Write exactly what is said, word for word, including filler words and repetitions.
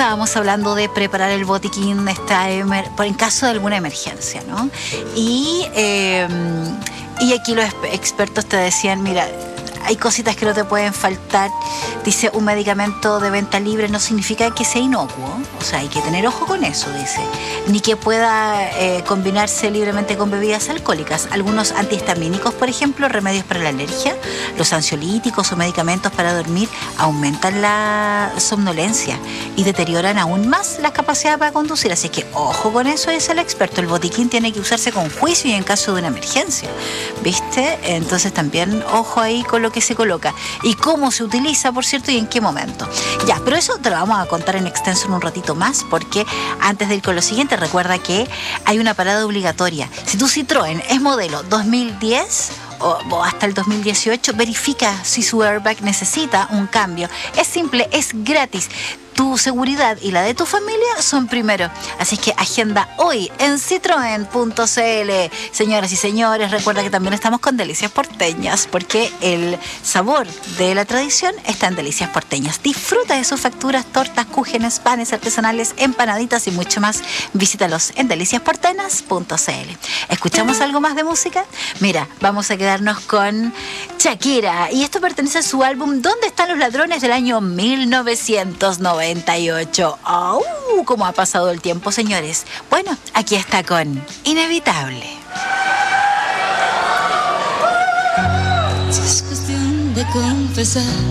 estábamos hablando de preparar el botiquín esta emer- por en caso de alguna emergencia, ¿no? Y, eh, y aquí los expertos te decían, mira, hay cositas que no te pueden faltar. Dice, un medicamento de venta libre no significa que sea inocuo. O sea, hay que tener ojo con eso, dice. Ni que pueda eh, combinarse libremente con bebidas alcohólicas. Algunos antihistamínicos, por ejemplo, remedios para la alergia, los ansiolíticos o medicamentos para dormir aumentan la somnolencia y deterioran aún más la capacidad para conducir. Así que ojo con eso, dice el experto. El botiquín tiene que usarse con juicio y en caso de una emergencia. ¿Viste? Entonces también ojo ahí con lo que se coloca y cómo se utiliza, por cierto, y en qué momento. Ya, pero eso te lo vamos a contar en extenso en un ratito más, porque antes de ir con lo siguiente, recuerda que hay una parada obligatoria. Si tu Citroën es modelo dos mil diez o, o hasta el dos mil dieciocho, verifica si su airbag necesita un cambio. Es simple, es gratis. Tu seguridad y la de tu familia son primero. Así que agenda hoy en citroen punto c l. Señoras y señores, recuerda que también estamos con Delicias Porteñas, porque el sabor de la tradición está en Delicias Porteñas. Disfruta de sus facturas, tortas, cúgenes, panes artesanales, empanaditas y mucho más. Visítalos en delicias porteñas punto c l. ¿Escuchamos algo más de música? Mira, vamos a quedarnos con Shakira. Y esto pertenece a su álbum ¿Dónde están los ladrones? Del año mil novecientos noventa y ocho. ¡Oh! ¿Cómo ha pasado el tiempo, señores? Bueno, aquí está con Inevitable. Es cuestión de confesar.